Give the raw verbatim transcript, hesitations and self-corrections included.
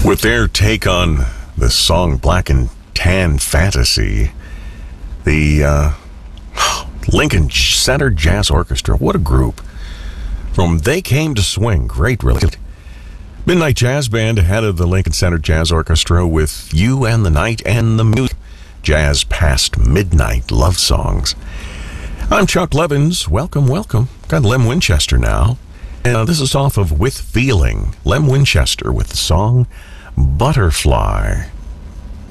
With their take on the song Black and Tan Fantasy, the uh, Lincoln Center Jazz Orchestra, what a group. From They Came to Swing, great, really. Midnight Jazz Band ahead of the Lincoln Center Jazz Orchestra with You and the Night and the Music. Jazz Past Midnight Love Songs. I'm Chuck Levins. Welcome, welcome. Got Lem Winchester now. And uh, this is off of With Feeling. Lem Winchester with the song Butterfly.